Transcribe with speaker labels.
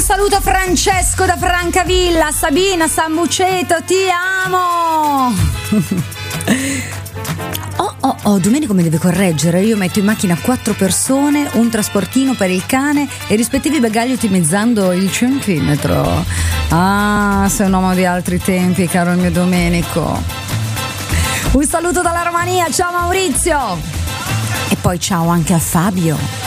Speaker 1: saluto a Francesco da Francavilla, Sabina Sambuceto, ti amo. Domenico mi deve correggere, io metto in macchina 4 persone, un trasportino per il cane e rispettivi bagagli ottimizzando il centimetro. Ah, sei un uomo di altri tempi, caro il mio Domenico. Un saluto dalla Romania, ciao Maurizio. E poi ciao anche a Fabio.